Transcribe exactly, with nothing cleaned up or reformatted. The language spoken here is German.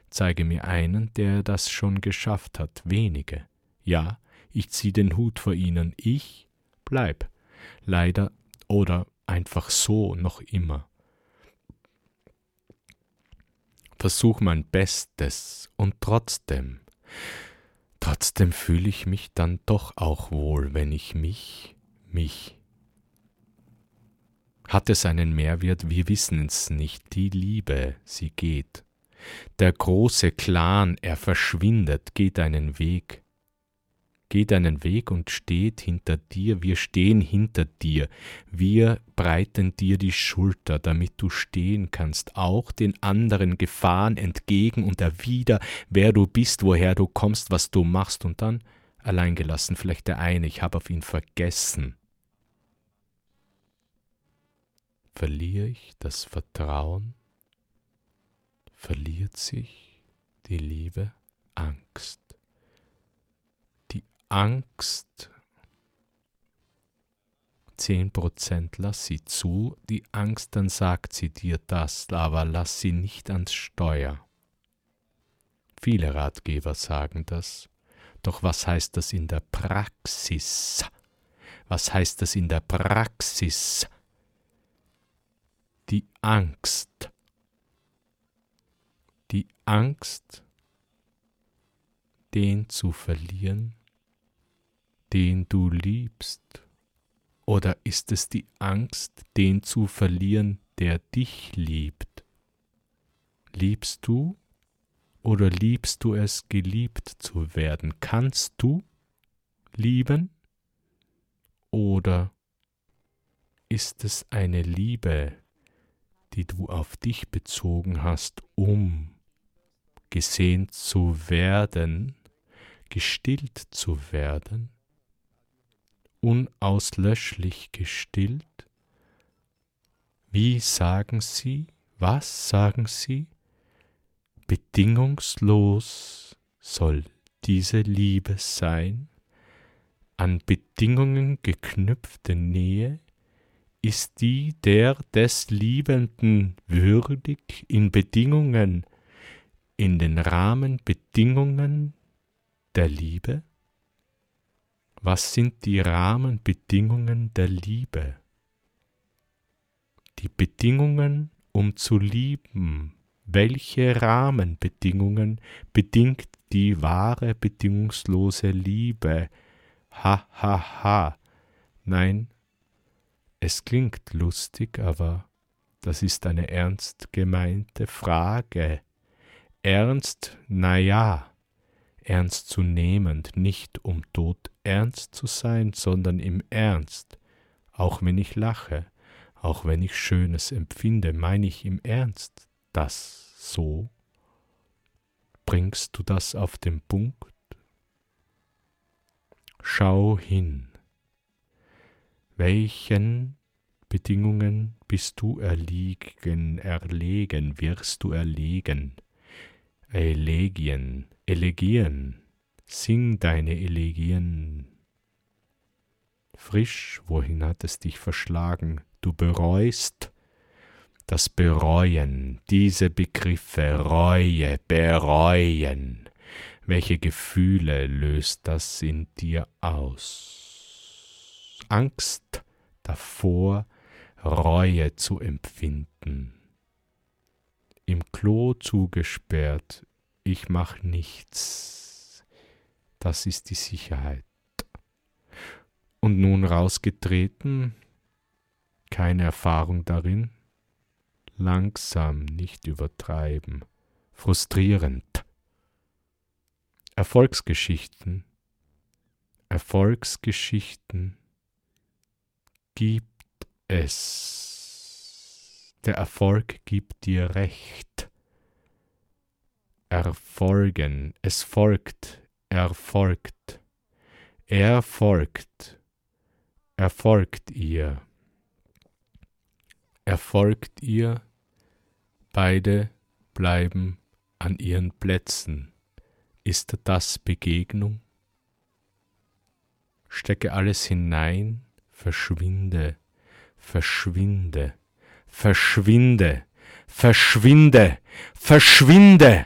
Zeige mir einen, der das schon geschafft hat. Wenige. Ja, ich zieh den Hut vor ihnen. Ich bleib. Leider oder einfach so noch immer. Versuch mein Bestes und trotzdem, trotzdem fühle ich mich dann doch auch wohl, wenn ich mich, mich. Hat es einen Mehrwert? Wir wissen es nicht. Die Liebe, sie geht. Der große Clan, er verschwindet, geht einen Weg. Geht einen Weg und steht hinter dir. Wir stehen hinter dir. Wir breiten dir die Schulter, damit du stehen kannst, auch den anderen Gefahren entgegen und erwider, wer du bist, woher du kommst, was du machst. Und dann alleingelassen, vielleicht der eine, ich habe auf ihn vergessen. Verliere ich das Vertrauen? Verliert sich die Liebe? Angst. Die Angst, zehn Prozent lass sie zu, die Angst, dann sagt sie dir das, aber lass sie nicht ans Steuer. Viele Ratgeber sagen das, doch was heißt das in der Praxis? Was heißt das in der Praxis? Die Angst. Die Angst, den zu verlieren, den du liebst? Oder ist es die Angst, den zu verlieren, der dich liebt? Liebst du oder liebst du es, geliebt zu werden? Kannst du lieben oder ist es eine Liebe, die du auf dich bezogen hast, um gesehen zu werden, gestillt zu werden, unauslöschlich gestillt? Wie sagen sie, was sagen sie? Bedingungslos soll diese Liebe sein, an Bedingungen geknüpfte Nähe, ist die der des Liebenden würdig in Bedingungen, in den Rahmenbedingungen der Liebe? Was sind die Rahmenbedingungen der Liebe? Die Bedingungen, um zu lieben. Welche Rahmenbedingungen bedingt die wahre, bedingungslose Liebe? Ha, ha, ha. Nein, es klingt lustig, aber das ist eine ernst gemeinte Frage. Ernst, na ja, ernst zu nehmend, nicht um tot ernst zu sein, sondern im Ernst. Auch wenn ich lache, auch wenn ich Schönes empfinde, meine ich im Ernst das so? Bringst du das auf den Punkt? Schau hin. Welchen Bedingungen bist du erliegen, erlegen, wirst du erlegen? Elegien, Elegien, sing deine Elegien. Frisch, wohin hat es dich verschlagen? Du bereust das Bereuen, diese Begriffe, Reue, bereuen. Welche Gefühle löst das in dir aus? Angst davor, Reue zu empfinden. Im Klo zugesperrt, ich mach nichts. Das ist die Sicherheit. Und nun rausgetreten, keine Erfahrung darin, langsam, nicht übertreiben, frustrierend. Erfolgsgeschichten, Erfolgsgeschichten gibt es. Der Erfolg gibt dir Recht. Erfolgen, es folgt, erfolgt, er folgt, erfolgt ihr, erfolgt ihr, beide bleiben an ihren Plätzen. Ist das Begegnung? Stecke alles hinein, verschwinde, verschwinde, verschwinde, verschwinde, verschwinde.